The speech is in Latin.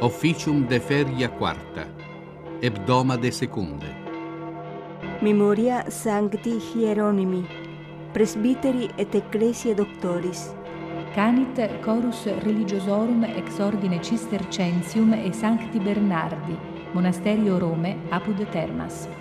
Officium de feria quarta, hebdomade secunde. Memoria Sancti Hieronimi, presbiteri et ecclesiae doctoris. Canit chorus religiosorum ex ordine Cistercensium e Sancti Bernardi, monasterio Rome, apud Termas.